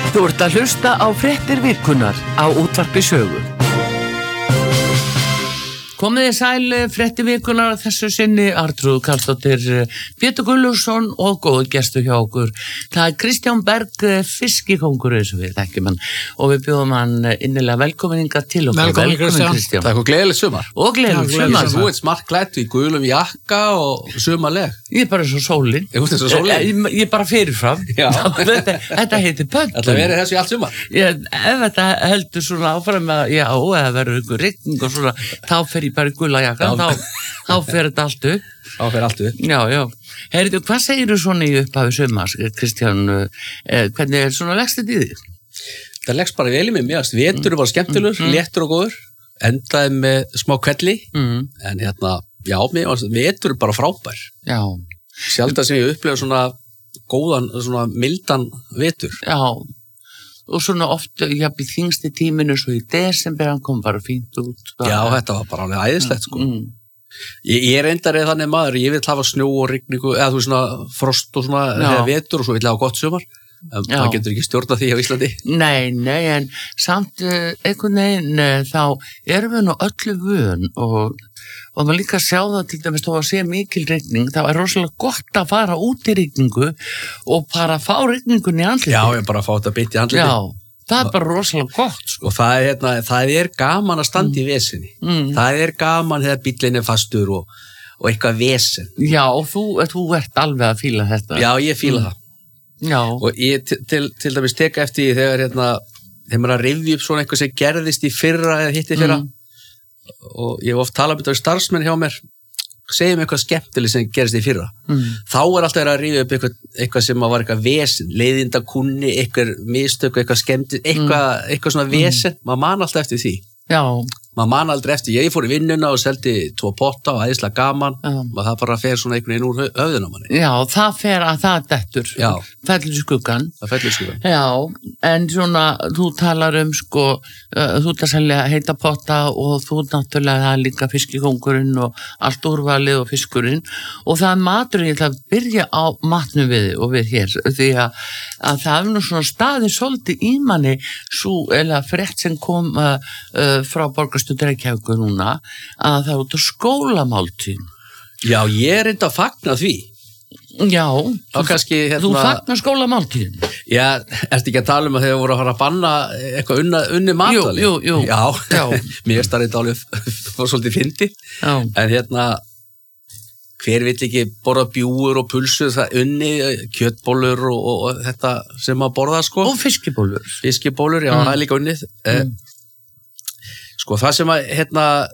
Þú ert að hlusta á fréttir vikunnar á Útvarpi Sögu. Komið sæl fréttir vikunnar þessu sinni Arnþrúður Karlsdóttir, Pétur Gunnlaugsson og góður gestur hjá okkur. Það Kristján Berg, fiskikóngur eins og við þekkjum hann og við bjóðum hann innilega velkominninga til okkur. Velkomin Kristján. Takk og gleðilegt sumar. Og gleðilegt sumar. Þú ert smart klætt í gulum jakka og sumarleg. Ég bara svo sólin. Ég bara fyrirfram. Þetta heitir pönt. Þetta verið þessu í allt sumar. Ef þetta heldur svona áfram að eða verður ykkur rigning og svona, þá fer ég bara í gula jakkan, þá fer þetta allt upp. Þá fer allt upp. Já. Heyrðu, hvað segirðu svona í upphafi sumars, Kristján? Hvernig svona leggst þetta í þig? Það leggst bara vel í mig mjög. Vetur var skemmtilegur, léttur og góður. Endaði með smá kvelli. En vetur bara frábær. Já. Sjaldan sem ég upplega svona góðan, svona mildan vetur. Já. Og svona oft, í þingsti tíminu, svo í desember, hann kom bara fínt út. Já, þetta var bara alveg æðislegt, sko. Ég reyndar þannig maður, ég vil hafa snjó og rigningu, eða þú veist svona frost og svona vetur og svo vil ég hafa gott sumar. Það getur ekki stjórnað því á Íslandi. Nei, en samt einhvern veginn þá erum við nú öllu vön og maður líka sjá það til dæmis þó að sé mikil rigning, þá rosalega gott að fara út í rigningu og bara fá rigningunni í andliti. Já, ég bara fá þetta bit í andliti. Já, það bara rosalega gott. Sko. Og það er gaman að standa í vesinni. Það er gaman þegar bíllinn er fastur og eitthvað vesen. Já, og þú ert alveg að fíla þetta. Já, ég fíla það. Já. Og ég til dæmis teka eftir þegar maður að rifja upp svona eitthvað sem gerðist í fyrra eða hitti fyrra og ég hef oft talað með þetta starfsmenn hjá mér, segjum eitthvað skemmtileg sem gerðist í fyrra. Þá er alltaf að rifja upp eitthvað sem var eitthvað vesen, leiðindakunni, eitthvað mistök, eitthvað skemmtilegt, eitthvað svona vesen, maður man alltaf eftir því. Já. Maður man aldrei eftir, ég fór í vinnuna og seldi 2 potta og æðislega gaman og það bara fer svona einhvern veginn úr höfðun á manni. Já, það fer að það dettur. Já. Fellur í skuggan. Það fellur í skuggan. Já, en svona, þú talar þú ert að selja heita potta og þú náttúrulega það er líka fiskikóngurinn og allt úrvalið og fiskurinn og það er maturinn, ég ætla að byrja á matnum og við hér, því að það er nú svona staðið svolítið í manni svo, eða frétt sem kom frá borgarstjórn Reykjavíkur núna að það er út á skólamáltíð. Já, ég er enda að fagna því. Já, þú fagnar skólamáltíðin. Já, ertu ekki að tala að þeir voru að fara að banna eitthvað unni matvæli? Jú. Já. Mér starfið alveg svolítið fyndi. En hver vill ekki borða bjúur og pulsu, það unni, kjötbólur og þetta sem maður borða, sko. Og fiskibólur. Fiskibólur, já, það er líka unnið. Sko, það sem